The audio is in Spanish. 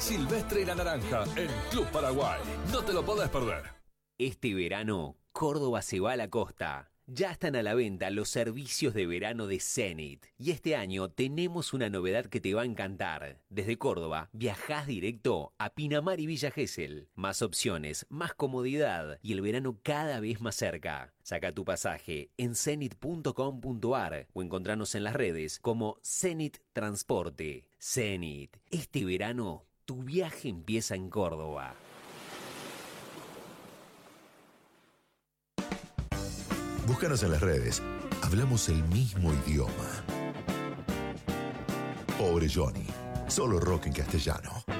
Silvestre y la Naranja en Club Paraguay. No te lo podés perder. Este verano, Córdoba se va a la costa. Ya están a la venta los servicios de verano de Zenit. Y este año tenemos una novedad que te va a encantar. Desde Córdoba, viajás directo a Pinamar y Villa Gesell. Más opciones, más comodidad y el verano cada vez más cerca. Saca tu pasaje en zenit.com.ar o encontranos en las redes como Zenit Transporte. Zenit, este verano tu viaje empieza en Córdoba. Búscanos en las redes. Hablamos el mismo idioma. Pobre Johnny. Solo rock en castellano.